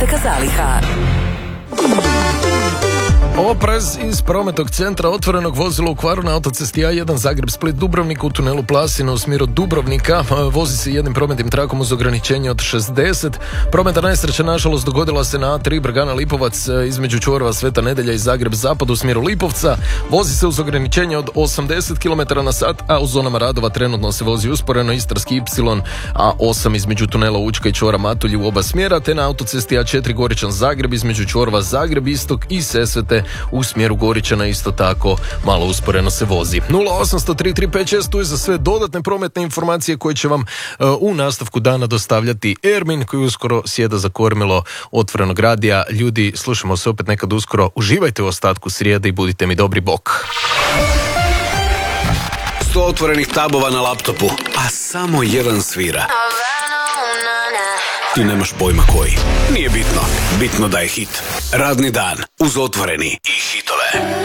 zaliha. Oprez iz prometnog centra otvorenog vozila u kvaru na autocesti A1 Zagreb-Split-Dubrovnik u tunelu Plasina u smjeru Dubrovnika. Vozi se jednim prometnim trakom uz ograničenje od 60. Prometna nesreća nažalost dogodila se na A3 Brgana-Lipovac između čvorova Sveta Nedelja i Zagreb-Zapad u smjeru Lipovca. Vozi se uz ograničenje od 80 km/h, a u zonama radova trenutno se vozi usporeno Istarski Y A8 između tunela Učka i čvora Matulji u oba smjera, te na autocesti A4 Goričan-Zagreb između čvorova Zagreb-Istok i Sesvete u smjeru Goričana isto tako malo usporeno se vozi. 0800-3356, tu je za sve dodatne prometne informacije koje će vam u nastavku dana dostavljati Ermin, koji uskoro sjeda za kormilo otvorenog radija. Ljudi, slušamo se opet nekad uskoro. Uživajte u ostatku srijede i budite mi dobri, bok. 100 otvorenih tabova na laptopu, a samo jedan svira. Ti nemaš pojma koji. Nije bitno. Bitno da je hit. Radni dan uz Otvoreni i hitove.